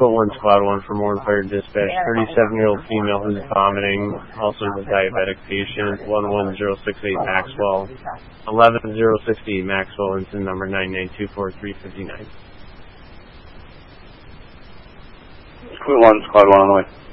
Quote 1, Squad 1 for more fire dispatch. 37-year-old female who's vomiting, also a diabetic patient. 11068 Maxwell. 11068 Maxwell, incident number 9924359. Quote 1, Squad 1 on the way.